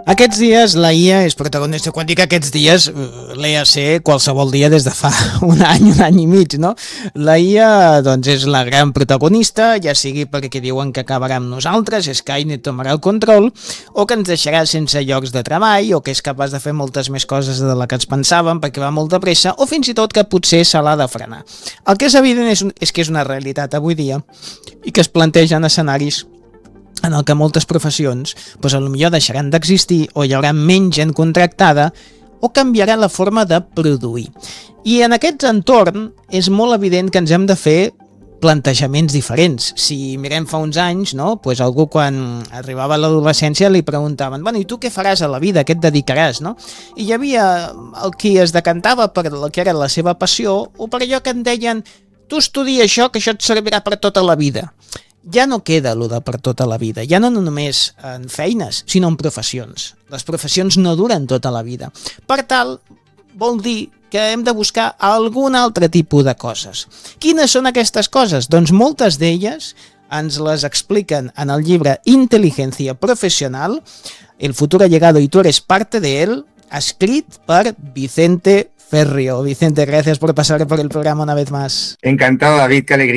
Aquests dies la IA és protagonista. Quan dic aquests dies, l'EAC qualsevol dia des de fa un any i mig, no? La IA, doncs, és la gran protagonista, ja sigui perquè diuen que acabarà amb nosaltres, Skynet tomarà el control, o que ens deixarà sense llocs de treball, o que és capaç de fer moltes més coses de la que ens pensàvem perquè va molt de pressa, o fins i tot que potser se l'ha de frenar. El que és evident és que és una realitat avui dia i que es plantegen escenaris en el que moltes professions potser deixaran d'existir o hi haurà menys gent contractada o canviarà la forma de produir. I en aquest entorn és molt evident que ens hem de fer plantejaments diferents. Si mirem fa uns anys, no? Pues algú quan arribava a l'adolescència li preguntaven, bueno, i tu què faràs a la vida, què et dedicaràs, no? I hi havia el qui es decantava per el que era la seva passió o per allò que en deien, tu estudia això, que això et servirà per tota la vida. Ja no queda allò de per tota la vida, ja no només en feines, sinó en professions. Les professions no duren tota la vida. Per tal, vol dir que hem de buscar algun altre tipus de coses. Quines són aquestes coses? Doncs moltes d'elles ens les expliquen en el llibre Inteligencia Profesional, El futuro ha llegado y tú eres parte de él, escrit per Vicente Ferrio. Vicente, gracias por pasar por el programa una vez más. Encantado, David, qué alegría.